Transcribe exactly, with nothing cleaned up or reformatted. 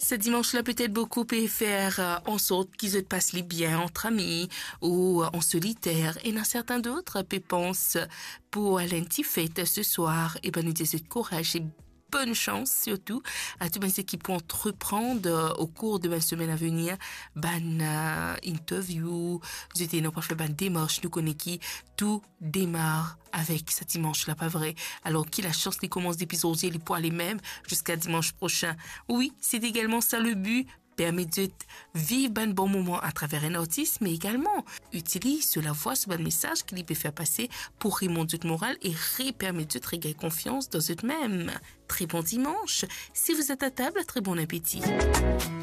ce dimanche-là, peut-être beaucoup peuvent faire euh, en sorte qu'ils passent les bien entre amis ou euh, en solitaire. Et dans certains d'autres, peut penser pour aller à une petite fête ce soir. Et ben, nous disons courage et bonne chance surtout à tous ceux qui pourront entreprendre euh, au cours de la semaine à venir ban euh, interview, j'étais non pas fait ban démarche, nous connaissons qui tout démarre avec ce dimanche là, pas vrai? Alors qui la chance les commence d'épisode, les pour aller même jusqu'à dimanche prochain. Oui, c'est également ça le but. Permet de vivre un bon moment à travers un artiste, mais également utilise la voix sur un message qu'il peut faire passer pour remonter votre morale et permettre de regagner confiance dans eux-mêmes. Très bon dimanche. Si vous êtes à table, très bon appétit.